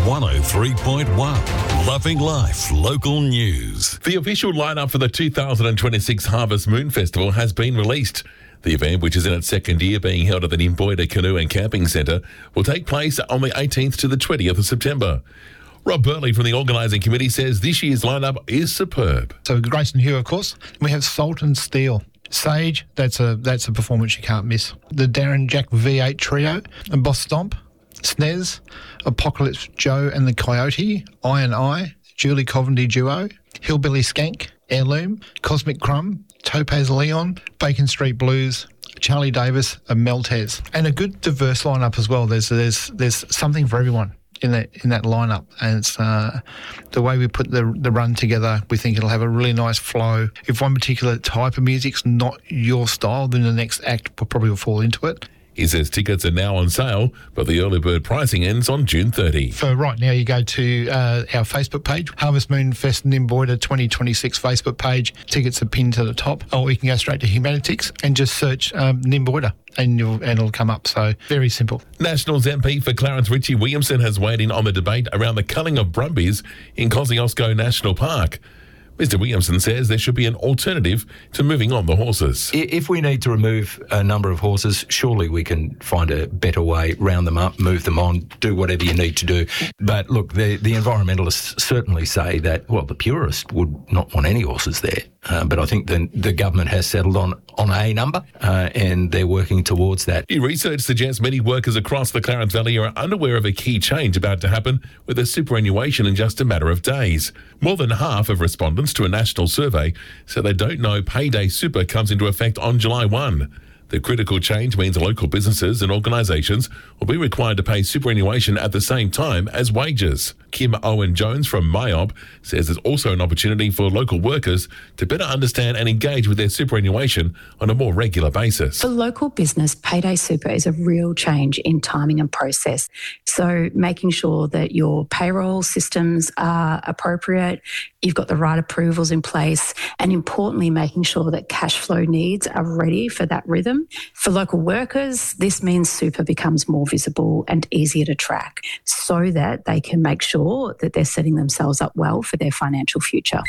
103.1. Loving Life Local News. The official lineup for the 2026 Harvest Moon Festival has been released. The event, which is in its second year being held at the Nimboida Canoe and Camping Centre, will take place on the 18th to the 20th of September. Rob Burley from the organising committee says this year's lineup is superb. So Grayson Hugh, of course. We have Salt and Steel. Sage, that's a performance you can't miss. The Darren Jack V8 Trio, and Boss Stomp, Snez, Apocalypse Joe and the Coyote, I, Julie Coventry Duo, Hillbilly Skank, Heirloom, Cosmic Crumb, Topaz Leon, Bacon Street Blues, Charlie Davis and Meltez. And a good diverse lineup as well. There's something for everyone in that lineup, and it's the way we put the run together. We think it'll have a really nice flow. If one particular type of music's not your style, then the next act probably will fall into it. He says tickets are now on sale, but the early bird pricing ends on June 30. For right now, you go to our Facebook page, Harvest Moon Fest Nimboida 2026 Facebook page. Tickets are pinned to the top, or you can go straight to Humanitics and just search Nimboida. And it'll come up. So very simple. Nationals MP for Clarence Richie Williamson has weighed in on the debate around the culling of brumbies in Kosciuszko National Park. Mr Williamson says there should be an alternative to moving on the horses. If we need to remove a number of horses, surely we can find a better way, round them up, move them on, do whatever you need to do. But look, the environmentalists certainly say that, well, the purist would not want any horses there. But I think the government has settled on a number and they're working towards that. New research suggests many workers across the Clarence Valley are unaware of a key change about to happen with a superannuation in just a matter of days. More than half of respondents to a national survey said they don't know payday super comes into effect on July 1. The critical change means local businesses and organisations will be required to pay superannuation at the same time as wages. Kim Owen-Jones from MYOB says there's also an opportunity for local workers to better understand and engage with their superannuation on a more regular basis. For local business, payday super is a real change in timing and process. So making sure that your payroll systems are appropriate, you've got the right approvals in place, and importantly, making sure that cash flow needs are ready for that rhythm. For local workers, this means super becomes more visible and easier to track so that they can make sure that they're setting themselves up well for their financial future.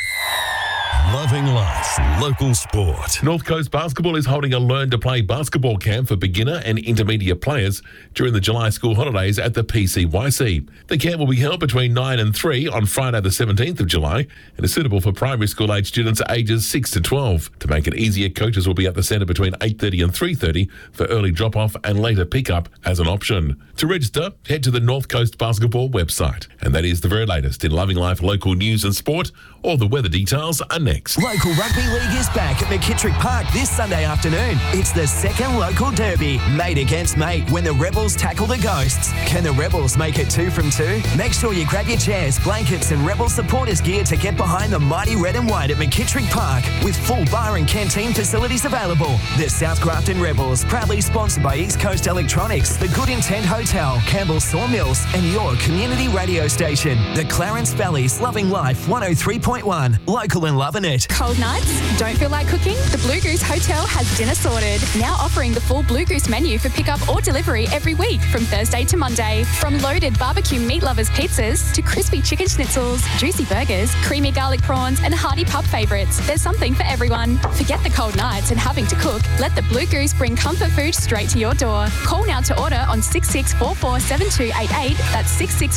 Loving Life Local Sport. North Coast Basketball is holding a Learn to Play basketball camp for beginner and intermediate players during the July school holidays at the PCYC. The camp will be held between 9 and 3 on Friday the 17th of July and is suitable for primary school age students ages 6 to 12. To make it easier, coaches will be at the centre between 8:30 and 3:30 for early drop-off and later pick-up as an option. To register, head to the North Coast Basketball website. And that is the very latest in Loving Life local news and sport. All the weather details are next. Local Rugby League is back at McKittrick Park this Sunday afternoon. It's the second local derby, mate against mate, when the Rebels tackle the Ghosts. Can the Rebels make it 2 from 2? Make sure you grab your chairs, blankets and Rebel supporters gear to get behind the mighty red and white at McKittrick Park with full bar and canteen facilities available. The South Grafton Rebels, proudly sponsored by East Coast Electronics, the Good Intent Hotel, Campbell Sawmills and your community radio station. The Clarence Valley's Loving Life 103.1, local and loving it. Cold nights? Don't feel like cooking? The Blue Goose Hotel has dinner sorted. Now offering the full Blue Goose menu for pickup or delivery every week from Thursday to Monday. From loaded barbecue meat lovers pizzas to crispy chicken schnitzels, juicy burgers, creamy garlic prawns and hearty pub favourites. There's something for everyone. Forget the cold nights and having to cook. Let the Blue Goose bring comfort food straight to your door. Call now to order on 66447288. That's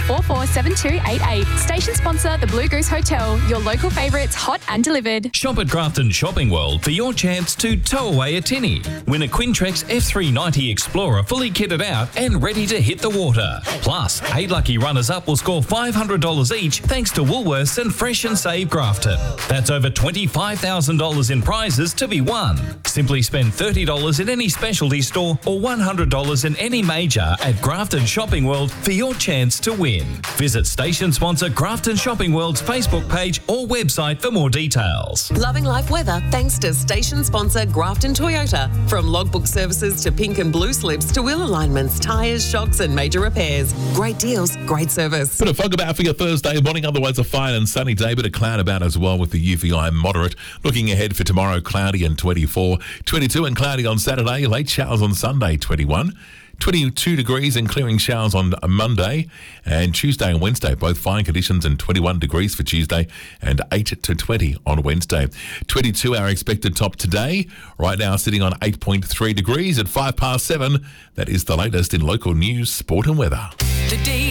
66447288. Station sponsor the Blue Goose Hotel. Your local favourites hot and delivered. Shop at Grafton Shopping World for your chance to tow away a tinny. Win a Quintrex F390 Explorer fully kitted out and ready to hit the water. Plus, 8 lucky runners-up will score $500 each thanks to Woolworths and Fresh and Save Grafton. That's over $25,000 in prizes to be won. Simply spend $30 in any specialty store or $100 in any major at Grafton Shopping World for your chance to win. Visit station sponsor Grafton Shopping World's Facebook page or website for more details. Loving Life weather thanks to station sponsor Grafton Toyota. From logbook services to pink and blue slips to wheel alignments, tyres, shocks and major repairs. Great deals, great service. Bit of fog about for your Thursday morning, otherwise a fine and sunny day, but a cloud about as well with the UVI moderate. Looking ahead for tomorrow, cloudy and 24, 22 and cloudy on Saturday, late showers on Sunday, 21. 22 degrees and clearing showers on Monday, and Tuesday and Wednesday, both fine conditions, and 21 degrees for Tuesday and 8 to 20 on Wednesday. 22 our expected top today, right now sitting on 8.3 degrees at 7:05. That is the latest in local news, sport and weather. The